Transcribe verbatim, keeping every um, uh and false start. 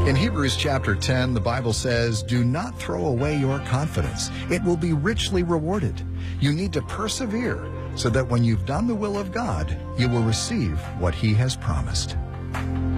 In Hebrews chapter ten, the Bible says, "Do not throw away your confidence. It will be richly rewarded." You need to persevere so that when you've done the will of God, you will receive what He has promised.